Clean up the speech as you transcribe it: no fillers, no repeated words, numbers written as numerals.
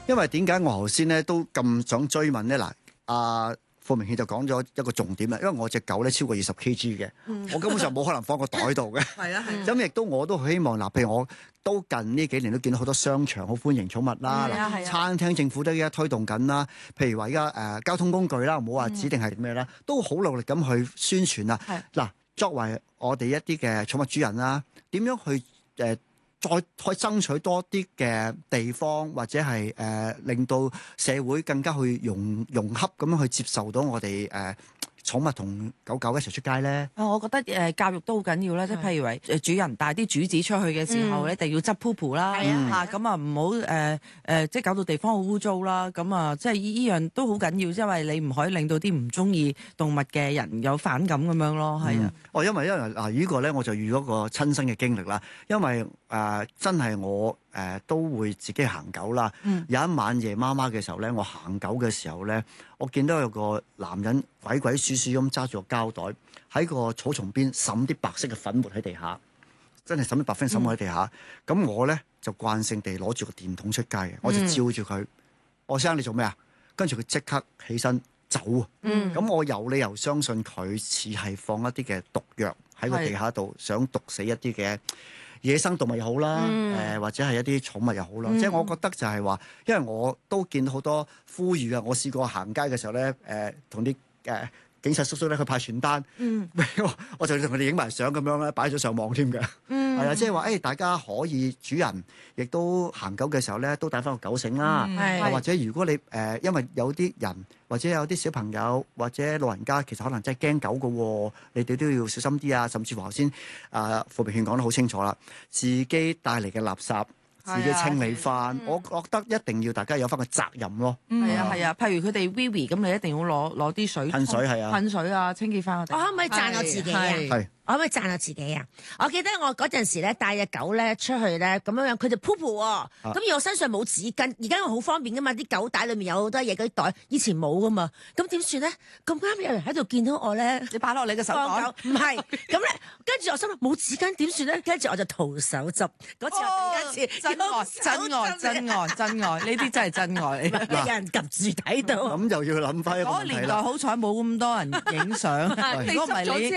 因為點解我頭先咧都咁想追問咧？嗱，阿傅明憲就講咗一個重點啦，因為我隻狗咧超過20 kg 嘅，我根本上冇可能放個袋度嘅。 係啊係。 咁亦都我都希望嗱，譬如我都近呢幾年都見到好多商場好歡迎寵物啦，餐廳政府都而家推動緊啦。譬如話而家交通工具啦，唔好話指定係咩啦，都好努力咁去宣傳啦。嗱，作為我哋一啲嘅寵物主人啦，點樣去再爭取多啲嘅地方，或者係令到社會更加去融洽咁樣去接受到我哋寵物同狗狗一齊出街咧。 我覺得教育都好緊要啦，即係譬如話主人帶啲主子出去嘅時候，一定要執 poopoo 啦，咁啊唔好即係搞到地方好污糟啦。咁啊，即係依樣都好緊要，因為你唔可以令到啲唔中意動物嘅人有反感咁樣咯。係啊， 因為嗱呢個咧我就遇咗個親身嘅經歷啦，因為真係我都會自己行狗啦。有一晚夜媽媽嘅時候咧，我行狗嘅時候咧，我見到有個男人鬼鬼祟祟咁揸住個膠袋喺個草叢邊滲啲白色嘅粉末喺地下，真係滲啲白粉滲喺地下。咁我咧就慣性地攞住個電筒出街嘅，我就照住佢。我生你做咩啊？跟住佢即刻起身走啊！咁我有理由相信佢似係放一啲嘅毒藥喺個地下度，想毒死一啲嘅野生動物又好啦，或者係一啲寵物又好啦。即係我覺得就係話，因為我都見到好多呼籲啊。我試過行街嘅時候咧，同啲警察叔叔咧去派傳單，我就同佢哋影埋相咁樣咧，擺咗上網添嘅。係啊，即係話大家可以主人亦都行狗嘅時候咧，都帶翻個狗繩啦。或者如果你因為有啲人或者有啲小朋友或者老人家，其實可能真係驚狗嘅喎，你哋都要小心啲啊。甚至乎頭先傅明憲講得好清楚啦，自己帶嚟嘅垃圾自己清理翻。我覺得一定要大家有翻個責任咯。 係啊，譬如佢哋 wee 咁，你一定要攞啲水噴水係啊， 噴水啊，清潔翻我哋。 我可唔可以讚我自己啊？ 係。 我可唔可以讚我自己啊？我記得我嗰陣時咧帶隻狗咧出去咧咁樣，佢就 poopoo 喎。咁而我身上冇紙巾，而家我好方便噶嘛，啲狗帶裏面有好多嘢嗰啲袋，以前冇噶嘛。咁點算咧？咁啱有人喺度見到我咧， 你擺落你嘅手袋， 唔係咁咧。跟住我心諗冇紙巾點算咧？跟住我就徒手執。嗰次我第一次真愛，呢啲真係真愛。 有人及住睇到。 咁又要諗翻一個問題啦。 嗰年代好彩冇咁多人影相，如果唔係你。